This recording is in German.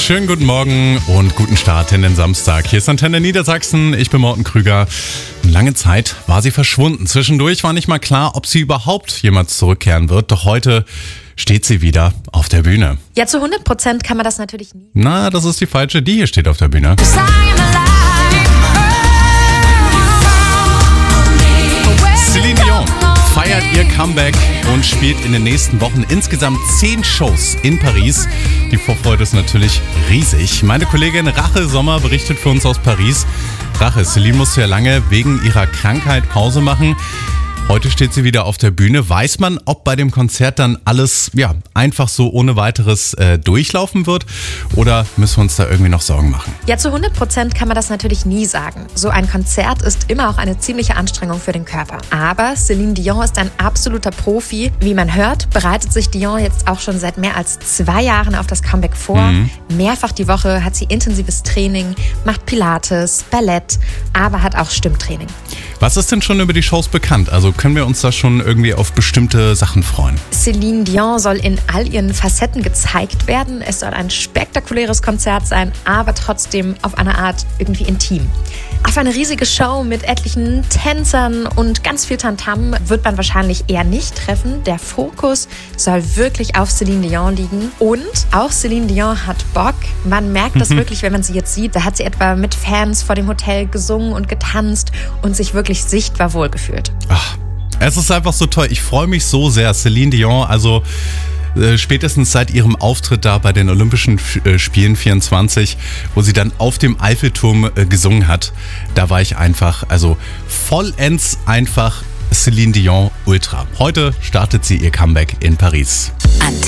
Schönen guten Morgen und guten Start in den Samstag. Hier ist Antenne Niedersachsen, ich bin Morten Krüger. Lange Zeit war sie verschwunden. Zwischendurch war nicht mal klar, ob sie überhaupt jemals zurückkehren wird. Doch heute steht sie wieder auf der Bühne. Ja, zu 100% kann man das natürlich nie. Na, das ist die falsche. Die hier steht auf der Bühne. Celine Dion feiert ihr Comeback und spielt in den nächsten Wochen insgesamt 10 Shows in Paris. Die Vorfreude ist natürlich riesig. Meine Kollegin Rache Sommer berichtet für uns aus Paris. Rache, Celine musste ja lange wegen ihrer Krankheit Pause machen. Heute steht sie wieder auf der Bühne. Weiß man, ob bei dem Konzert dann alles einfach so ohne weiteres durchlaufen wird? Oder müssen wir uns da irgendwie noch Sorgen machen? Ja, zu 100% kann man das natürlich nie sagen. So ein Konzert ist immer auch eine ziemliche Anstrengung für den Körper. Aber Celine Dion ist ein absoluter Profi. Wie man hört, bereitet sich Dion jetzt auch schon seit mehr als 2 Jahren auf das Comeback vor. Mehrfach die Woche hat sie intensives Training, macht Pilates, Ballett, aber hat auch Stimmtraining. Was ist denn schon über die Shows bekannt? Also können wir uns da schon irgendwie auf bestimmte Sachen freuen? Celine Dion soll in all ihren Facetten gezeigt werden. Es soll ein spektakuläres Konzert sein, aber trotzdem auf eine Art irgendwie intim. Auf eine riesige Show mit etlichen Tänzern und ganz viel Tamtam wird man wahrscheinlich eher nicht treffen. Der Fokus soll wirklich auf Celine Dion liegen. Und auch Celine Dion hat Bock. Man merkt das wirklich, wenn man sie jetzt sieht. Da hat sie etwa mit Fans vor dem Hotel gesungen und getanzt und sich wirklich sichtbar wohlgefühlt. Ach, es ist einfach so toll. Ich freue mich so sehr. Celine Dion, also spätestens seit ihrem Auftritt da bei den Olympischen Spielen 24, wo sie dann auf dem Eiffelturm gesungen hat, da war ich einfach, also vollends einfach Celine Dion Ultra. Heute startet sie ihr Comeback in Paris.